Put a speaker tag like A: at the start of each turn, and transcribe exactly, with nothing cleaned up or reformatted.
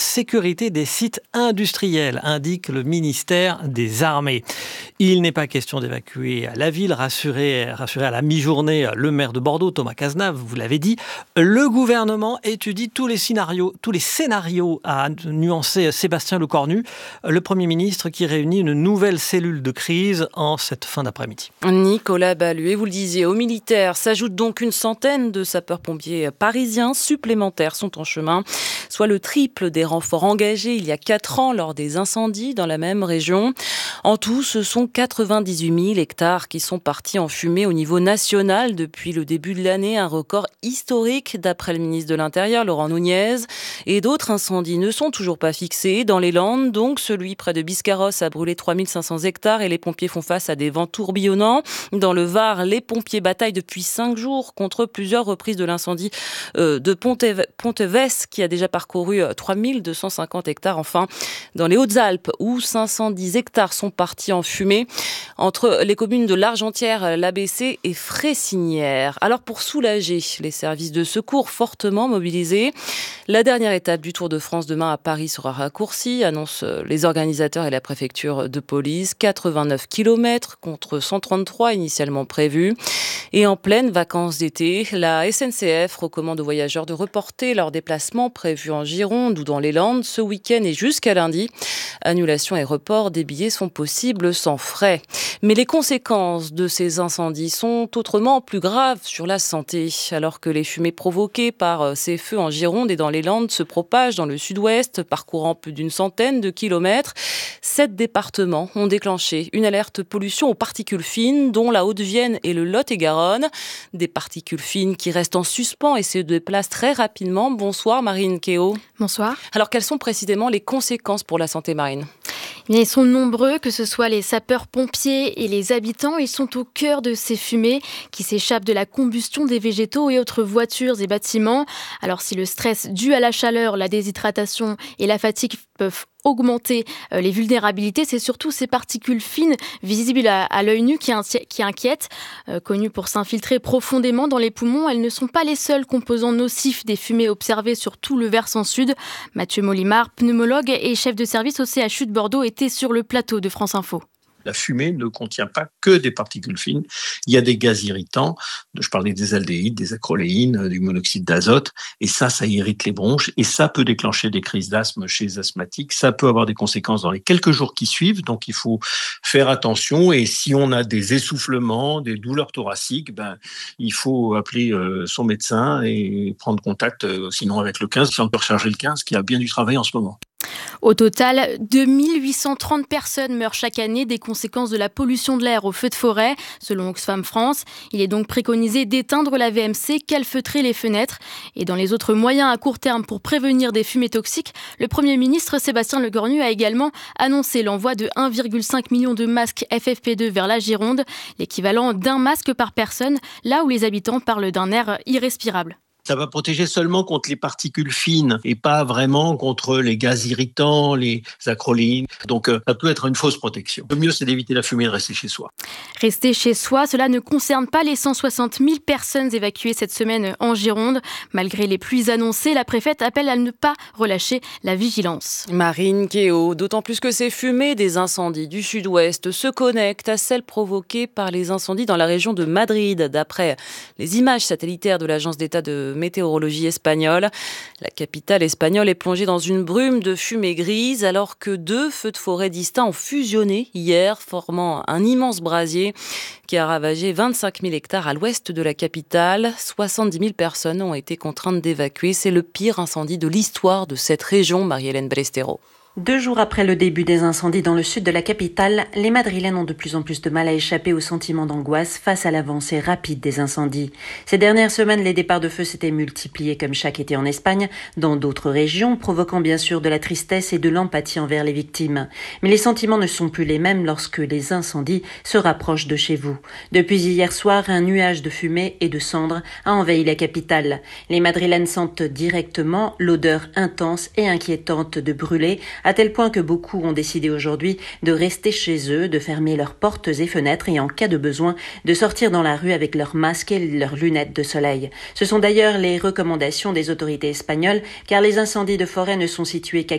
A: sécurité des sites industriels, indique le ministère des Armées. Il n'est pas question d'évacuer la ville, rassuré, rassuré à la mi-journée le maire de Bordeaux, Thomas Cazenave, vous l'avez dit. Le gouvernement étudie tous les scénarios, tous les scénarios, a nuancé Sébastien Lecornu, le Premier ministre qui réunit une nouvelle cellule de crise en cette fin d'après-midi.
B: Nicolas Balluet, vous le disiez, aux militaires s'ajoute donc une centaine de sapeurs-pompiers parisiens supplémentaires sont en chemin, soit le triple des renforts engagés il y a quatre ans lors des incendies dans la même région. En tout, ce sont quatre-vingt-dix-huit mille hectares qui sont partis en fumée au niveau national depuis le début de l'année, un record historique d'après le ministre de l'Intérieur, Laurent Nunez. Et d'autres incendies ne sont toujours pas fixés. Dans les Landes, donc, celui près de Biscarrosse a brûlé trois mille cinq cents hectares et les pompiers font face à des vents tourbillonnants. Dans le Var, les pompiers bataillent depuis cinq jours contre plusieurs reprises de l'incendie de Pontevès qui a déjà parcouru trois mille deux cent cinquante hectares. Enfin, dans les Hautes-Alpes, où cinq cent dix hectares sont partis en fumée, entre les communes de l'Argentière, l'A B C et Fressinière. Alors, pour soulager les services de secours fortement mobilisés, la dernière étape du Tour de France demain à Paris sera raccourcie, annoncent les organisateurs et la préfecture de police. quatre-vingt-neuf kilomètres contre cent trente-trois initialement prévus. Et en pleine vacances d'été, la S N C F recommande aux voyageurs de reporter leurs déplacements prévus en Gironde ou dans les Landes ce week-end et jusqu'à lundi. Annulation et report des billets sont possibles sans frais. Mais les conséquences de ces incendies sont autrement plus graves sur la santé. Alors que les fumées provoquées par ces feux en Gironde et dans les Landes se propagent dans le sud-ouest, parcourant plus d'une centaine de kilomètres, sept départements ont déclenché une alerte pollution aux particules fines, dont la Haute-Vienne et le Lot-et-Garonne. Des particules fines qui restent en suspens et se déplacent très rapidement. Bonsoir Marine Kéo.
C: Bonsoir.
B: Alors quelles sont précisément les conséquences pour la santé marine ?
C: Ils sont nombreux, que ce soit les sapeurs-pompiers et les habitants. Ils sont au cœur de ces fumées qui s'échappent de la combustion des végétaux et autres voitures et bâtiments. Alors si le stress dû à la chaleur, la déshydratation et la fatigue peuvent augmenter les vulnérabilités, c'est surtout ces particules fines visibles à, à l'œil nu qui, qui inquiètent. Euh, connues pour s'infiltrer profondément dans les poumons, elles ne sont pas les seuls composants nocifs des fumées observées sur tout le versant sud. Mathieu Molimar, pneumologue et chef de service au C H U de Bordeaux, était sur le plateau de France Info.
D: La fumée ne contient pas que des particules fines. Il y a des gaz irritants. Je parlais des aldéhydes, des acroléines, du monoxyde d'azote. Et ça, ça irrite les bronches. Et ça peut déclencher des crises d'asthme chez les asthmatiques. Ça peut avoir des conséquences dans les quelques jours qui suivent. Donc, il faut faire attention. Et si on a des essoufflements, des douleurs thoraciques, ben, il faut appeler euh, son médecin et prendre contact, euh, sinon avec le quinze, si on peut recharger le quinze, qui a bien du travail en ce moment.
C: Au total, deux mille huit cent trente personnes meurent chaque année des conséquences de la pollution de l'air au feu de forêt, selon Oxfam France. Il est donc préconisé d'éteindre la V M C, calfeutrer les fenêtres. Et dans les autres moyens à court terme pour prévenir des fumées toxiques, le Premier ministre Sébastien Lecornu a également annoncé l'envoi de un virgule cinq million de masques F F P deux vers la Gironde, l'équivalent d'un masque par personne, là où les habitants parlent d'un air irrespirable.
D: Ça va protéger seulement contre les particules fines et pas vraiment contre les gaz irritants, les acroléines. Donc, euh, ça peut être une fausse protection. Le mieux, c'est d'éviter la fumée et de rester chez soi.
C: Rester chez soi, cela ne concerne pas les cent soixante mille personnes évacuées cette semaine en Gironde. Malgré les pluies annoncées, la préfète appelle à ne pas relâcher la vigilance.
B: Marine Kéo, d'autant plus que ces fumées des incendies du sud-ouest se connectent à celles provoquées par les incendies dans la région de Madrid. D'après les images satellitaires de l'agence d'État de météorologie espagnole. La capitale espagnole est plongée dans une brume de fumée grise alors que deux feux de forêt distincts ont fusionné hier, formant un immense brasier qui a ravagé vingt-cinq mille hectares à l'ouest de la capitale. soixante-dix mille personnes ont été contraintes d'évacuer. C'est le pire incendie de l'histoire de cette région, Marie-Hélène Brestero.
E: Deux jours après le début des incendies dans le sud de la capitale, les Madrilènes ont de plus en plus de mal à échapper au sentiment d'angoisse face à l'avancée rapide des incendies. Ces dernières semaines, les départs de feu s'étaient multipliés comme chaque été en Espagne, dans d'autres régions, provoquant bien sûr de la tristesse et de l'empathie envers les victimes. Mais les sentiments ne sont plus les mêmes lorsque les incendies se rapprochent de chez vous. Depuis hier soir, un nuage de fumée et de cendres a envahi la capitale. Les Madrilènes sentent directement l'odeur intense et inquiétante de brûler, à tel point que beaucoup ont décidé aujourd'hui de rester chez eux, de fermer leurs portes et fenêtres et en cas de besoin, de sortir dans la rue avec leurs masques et leurs lunettes de soleil. Ce sont d'ailleurs les recommandations des autorités espagnoles, car les incendies de forêt ne sont situés qu'à